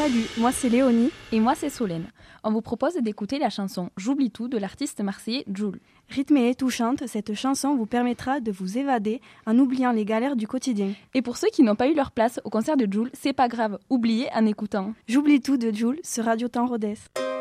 Salut, moi c'est Léonie. Et moi c'est Solène. On vous propose d'écouter la chanson J'oublie tout de l'artiste marseillais Jul. Rythmée et touchante, cette chanson vous permettra de vous évader en oubliant les galères du quotidien. Et pour ceux qui n'ont pas eu leur place au concert de Jul, c'est pas grave, oubliez en écoutant. J'oublie tout de Jul sur Radio Temps Rodez.